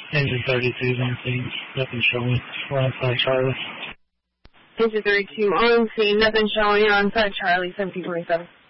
Engine 32 is on scene. Nothing showing. We're on site, Charlie. Engine 32 on scene. Nothing showing on site, Charlie. 1727.